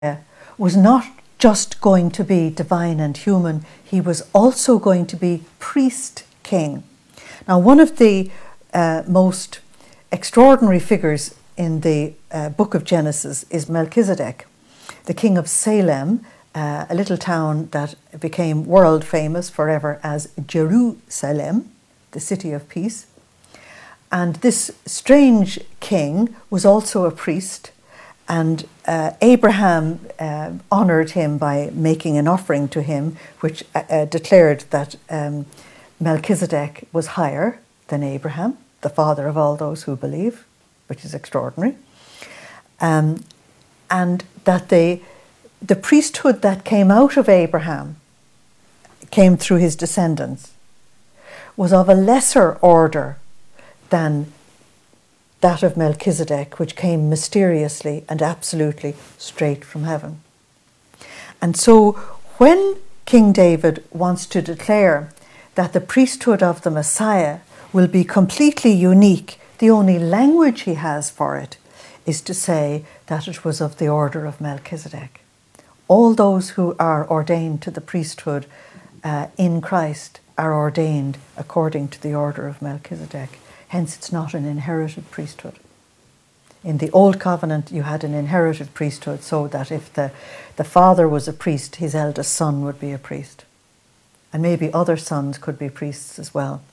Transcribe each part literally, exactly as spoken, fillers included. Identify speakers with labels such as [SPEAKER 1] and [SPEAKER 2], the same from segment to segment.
[SPEAKER 1] was not just going to be divine and human, he was also going to be priest king. Now, one of the uh, most extraordinary figures in the uh, book of Genesis is Melchizedek, the king of Salem, uh, a little town that became world famous forever as Jerusalem, the city of peace. And this strange king was also a priest, and uh, Abraham uh, honoured him by making an offering to him, which uh, uh, declared that um, Melchizedek was higher than Abraham, the father of all those who believe, which is extraordinary, um, and that they, the priesthood that came out of Abraham, came through his descendants, was of a lesser order than that of Melchizedek, which came mysteriously and absolutely straight from heaven. And so when King David wants to declare that the priesthood of the Messiah will be completely unique, the only language he has for it is to say that it was of the order of Melchizedek. All those who are ordained to the priesthood uh, in Christ are ordained according to the order of Melchizedek. Hence, it's not an inherited priesthood. In the Old Covenant, you had an inherited priesthood, so that if the, the father was a priest, his eldest son would be a priest. And maybe other sons could be priests as well.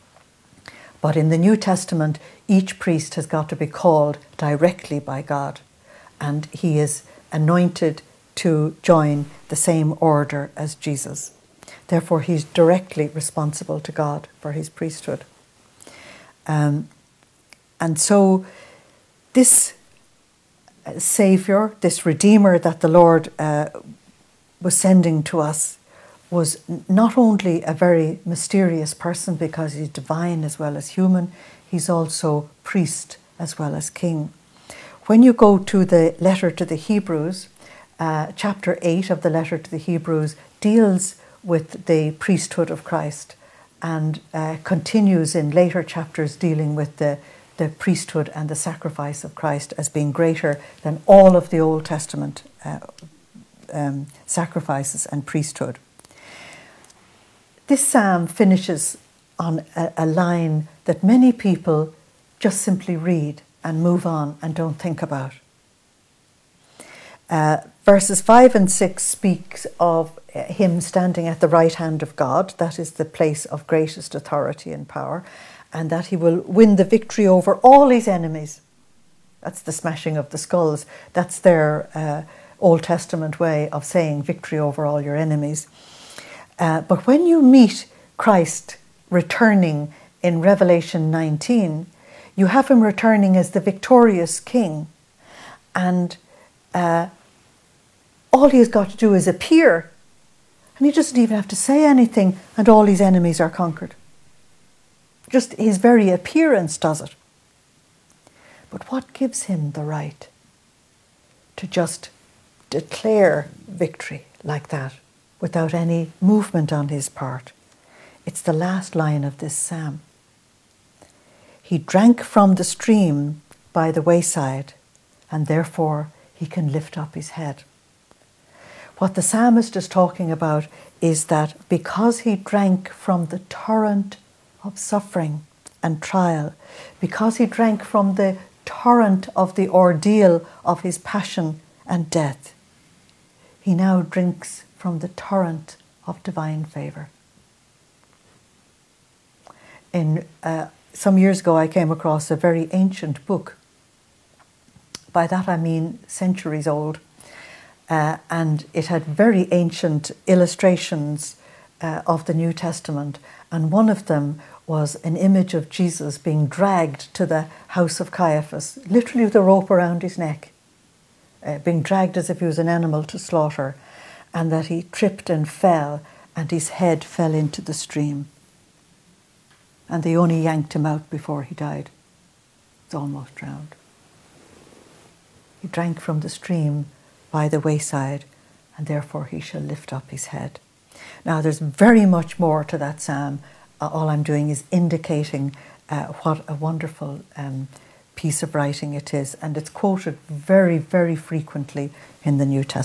[SPEAKER 1] But in the New Testament, each priest has got to be called directly by God, and he is anointed to join the same order as Jesus. Therefore, he's directly responsible to God for his priesthood. Um, and so this Saviour, this Redeemer that the Lord uh, was sending to us, was not only a very mysterious person because he's divine as well as human, he's also priest as well as king. When you go to the letter to the Hebrews, uh, chapter eight of the letter to the Hebrews deals with the priesthood of Christ, and uh, continues in later chapters dealing with the, the priesthood and the sacrifice of Christ as being greater than all of the Old Testament uh, um, sacrifices and priesthood. This psalm finishes on a, a line that many people just simply read and move on and don't think about. Uh, verses five and six speaks of him standing at the right hand of God, that is the place of greatest authority and power, and that he will win the victory over all his enemies. That's the smashing of the skulls. That's their uh, Old Testament way of saying victory over all your enemies. Uh, but when you meet Christ returning in Revelation nineteen, you have him returning as the victorious king, and uh, all he's got to do is appear, and he doesn't even have to say anything, and all his enemies are conquered. Just his very appearance does it. But what gives him the right to just declare victory like that without any movement on his part? It's the last line of this psalm. He drank from the stream by the wayside, and therefore he can lift up his head. What the psalmist is talking about is that because he drank from the torrent of suffering and trial, because he drank from the torrent of the ordeal of his passion and death, he now drinks from the torrent of divine favour. In uh, some years ago, I came across a very ancient book. By that I mean centuries old. Uh, and it had very ancient illustrations uh, of the New Testament, and one of them was an image of Jesus being dragged to the house of Caiaphas, literally with a rope around his neck, uh, being dragged as if he was an animal to slaughter, and that he tripped and fell, and his head fell into the stream. And they only yanked him out before he died. He was almost drowned. He drank from the stream by the wayside, and therefore he shall lift up his head. Now, there's very much more to that psalm. Uh, all I'm doing is indicating uh, what a wonderful um, piece of writing it is, and it's quoted very, very frequently in the New Testament.